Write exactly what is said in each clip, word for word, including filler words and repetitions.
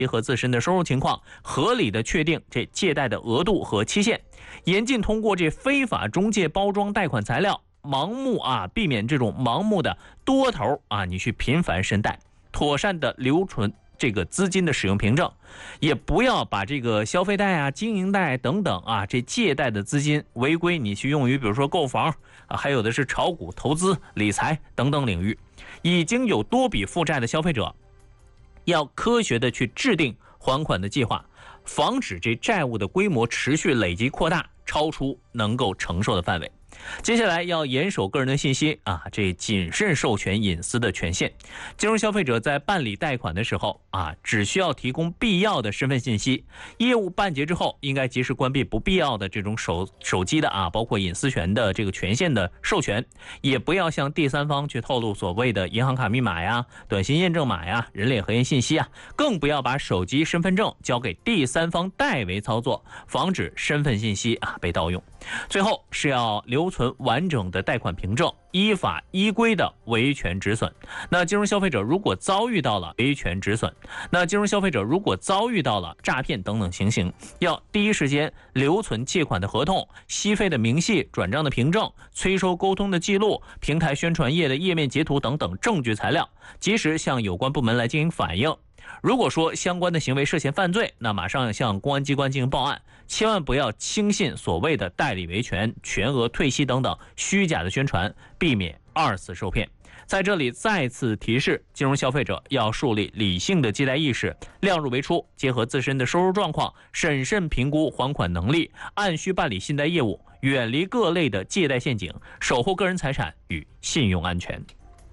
结合自身的收入情况，合理的确定这借贷的额度和期限，严禁通过这非法中介包装贷款材料，盲目啊，避免这种盲目的多头啊，你去频繁申贷，妥善的留存这个资金的使用凭证，也不要把这个消费贷啊、经营贷等等啊，这借贷的资金违规你去用于比如说购房啊，还有的是炒股、投资、理财等等领域。已经有多笔负债的消费者，要科学的去制定还款的计划，防止这债务的规模持续累积扩大，超出能够承受的范围。接下来要严守个人的信息啊，这谨慎授权隐私的权限。金融消费者在办理贷款的时候啊，只需要提供必要的身份信息。业务办结之后，应该及时关闭不必要的这种手手机的啊，包括隐私权的这个权限的授权，也不要向第三方去透露所谓的银行卡密码呀、短信验证码呀、人脸核验信息啊，更不要把手机、身份证交给第三方代为操作，防止身份信息啊被盗用。最后是要留存完整的贷款凭证，依法依规的维权止损。那金融消费者如果遭遇到了维权止损，那金融消费者如果遭遇到了诈骗等等情形，要第一时间留存借款的合同、息费的明细、转账的凭证、催收沟通的记录、平台宣传页的页面截图等等证据材料，及时向有关部门来进行反映。如果说相关的行为涉嫌犯罪，那马上向公安机关进行报案，千万不要轻信所谓的代理维权、全额退息等等虚假的宣传，避免二次受骗。在这里再次提示金融消费者要树立理性的借贷意识，量入为出，结合自身的收入状况，审慎评估还款能力，按需办理信贷业务，远离各类的借贷陷阱，守护个人财产与信用安全。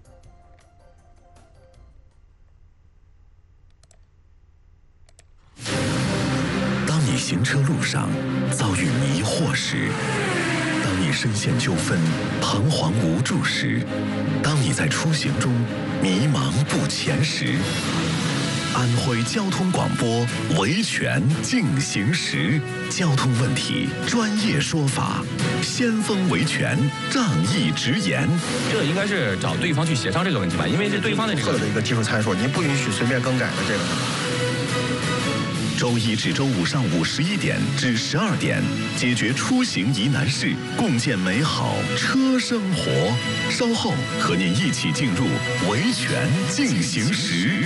行车路上遭遇迷惑时，当你深陷纠纷、彷徨无助时，当你在出行中迷茫不前时，安徽交通广播维权进行时，交通问题专业说法，先锋维权仗义直言。 这应该是找对方去协商这个问题吧，因为这对方的这个的一个技术参数，您不允许随便更改的这个。 周一至周五上午十一点至十二点，解决出行疑难事，共建美好车生活。稍后和您一起进入维权进行时。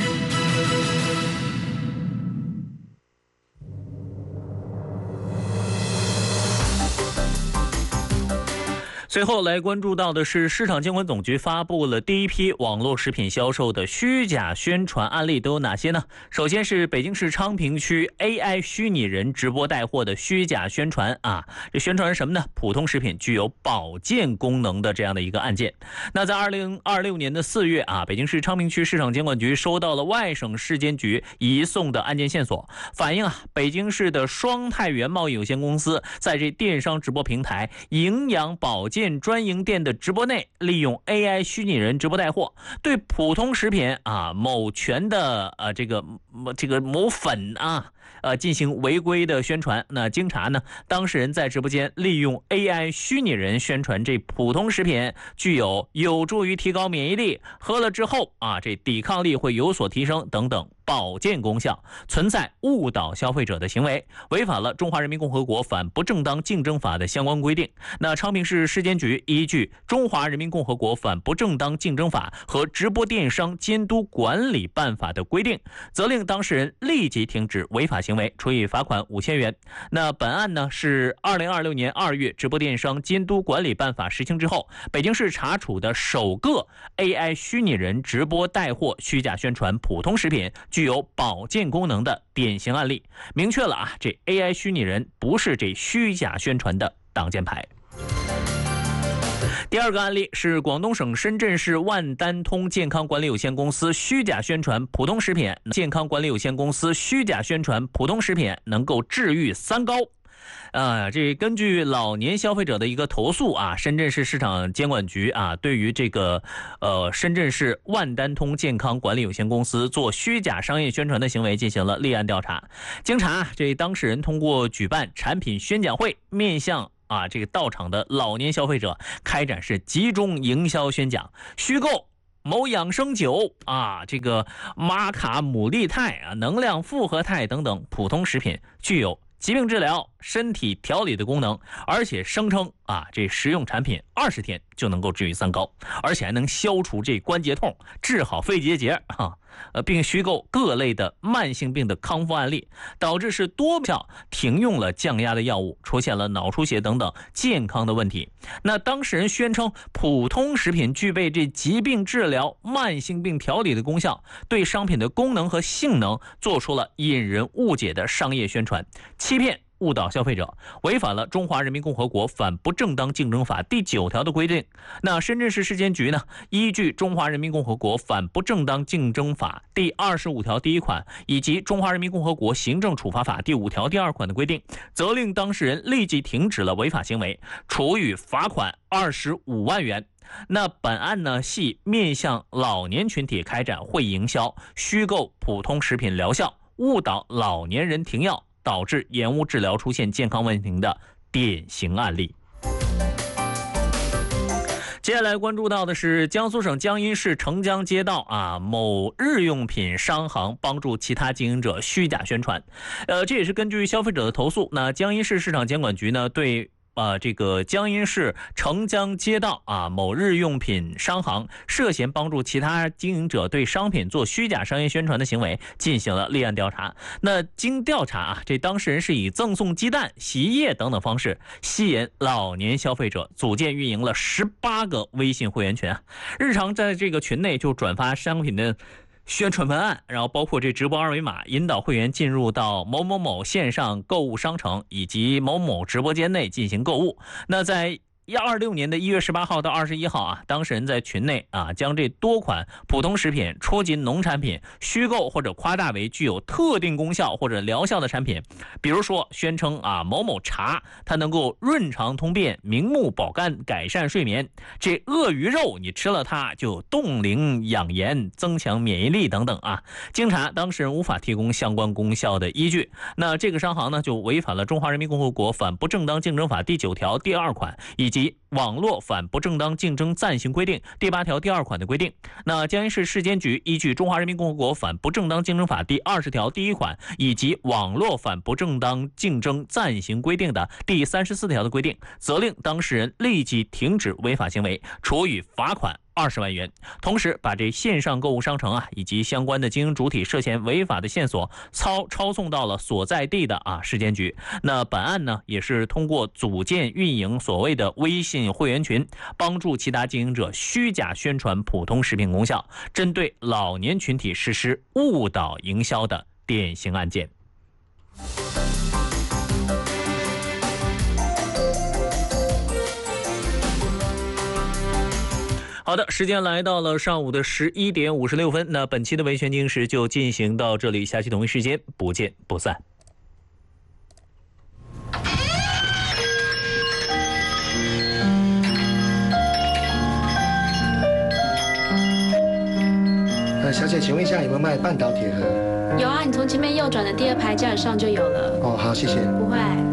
最后来关注到的是，市场监管总局发布了第一批网络食品销售的虚假宣传案例都有哪些呢？首先是北京市昌平区 A I 虚拟人直播带货的虚假宣传啊，这宣传是什么呢？普通食品具有保健功能的这样的一个案件。那在二零二六年的四月啊，北京市昌平区市场监管局收到了外省市监局移送的案件线索，反映啊，北京市的双太原贸易有限公司在这电商直播平台营养保健专营店的直播内，利用 A I 虚拟人直播带货，对普通食品啊某全的呃这个这个某粉啊呃进行违规的宣传。那经查呢，当事人在直播间利用 A I 虚拟人宣传这普通食品具有有助于提高免疫力，喝了之后啊这抵抗力会有所提升等等保健功效，存在误导消费者的行为，违反了中华人民共和国反不正当竞争法的相关规定。那昌平市市监局依据中华人民共和国反不正当竞争法和直播电商监督管理办法的规定，责令当事人立即停止违法行为，处以罚款五千元。那本案呢是二零二六年二月直播电商监督管理办法实行之后，北京市查处的首个 A I 虚拟人直播带货虚假宣传普通食品具有保健功能的典型案例，明确了啊，这 A I 虚拟人不是这虚假宣传的挡箭牌。第二个案例是广东省深圳市万丹通健康管理有限公司虚假宣传普通食品，健康管理有限公司虚假宣传普通食品能够治愈三高。啊，这根据老年消费者的一个投诉啊，深圳市市场监管局啊，对于这个呃深圳市万丹通健康管理有限公司做虚假商业宣传的行为进行了立案调查。经查，这当事人通过举办产品宣讲会，面向啊这个到场的老年消费者开展是集中营销宣讲，虚构某养生酒啊，这个玛卡姆利肽啊、能量复合肽等等普通食品具有疾病治疗、身体调理的功能，而且声称啊，这食用产品二十天就能够治愈三高，而且还能消除这关节痛、治好肺结节啊，呃，并虚构各类的慢性病的康复案例，导致是多项停用了降压的药物，出现了脑出血等等健康的问题。那当事人宣称，普通食品具备这疾病治疗、慢性病调理的功效，对商品的功能和性能做出了引人误解的商业宣传，欺骗误导消费者，违反了《中华人民共和国反不正当竞争法》第九条的规定。那深圳市市监局呢，依据《中华人民共和国反不正当竞争法》第二十五条第一款以及《中华人民共和国行政处罚法》第五条第二款的规定，责令当事人立即停止了违法行为，处以罚款二十五万元。那本案呢，系面向老年群体开展会营销，虚构普通食品疗效，误导老年人停药，导致延误治疗出现健康问题的典型案例。接下来关注到的是江苏省江阴市澄江街道啊某日用品商行帮助其他经营者虚假宣传，呃，这也是根据消费者的投诉，那江阴市市场监管局呢对啊，这个江阴市澄江街道啊某日用品商行涉嫌帮助其他经营者对商品做虚假商业宣传的行为进行了立案调查。那经调查啊，这当事人是以赠送鸡蛋、洗衣液等等方式吸引老年消费者，组建运营了十八个微信会员群啊，日常在这个群内就转发商品的宣传文案，然后包括这直播二维码，引导会员进入到某某某线上购物商城以及某某直播间内进行购物。那在一二六年的一月十八号到二十一号啊，当事人在群内啊将这多款普通食品、初级农产品虚构或者夸大为具有特定功效或者疗效的产品，比如说宣称啊某某茶它能够润肠通便、明目保肝、改善睡眠，这鳄鱼肉你吃了它就冻龄养颜、增强免疫力等等啊。经查，当事人无法提供相关功效的依据，那这个商行呢就违反了《中华人民共和国反不正当竞争法》第九条第二款以及网络反不正当竞争暂行规定第八条第二款的规定。那江阴市市监局依据《中华人民共和国反不正当竞争法》第二十条第一款以及网络反不正当竞争暂行规定的第三十四条的规定，责令当事人立即停止违法行为，处以罚款二十万元，同时把这线上购物商城啊以及相关的经营主体涉嫌违法的线索抄抄送到了所在地的啊市监局。那本案呢也是通过组建运营所谓的微信会员群，帮助其他经营者虚假宣传普通食品功效，针对老年群体实施误导营销的典型案件。好的，时间来到了上午的十一点五十六分，那本期的维权经时就进行到这里，下期同一时间不见不散。 呃，小姐，请问一下有没有卖半岛铁盒？ 有啊，你从前面右转的第二排架子上就有了。 哦，好，谢谢。 不会。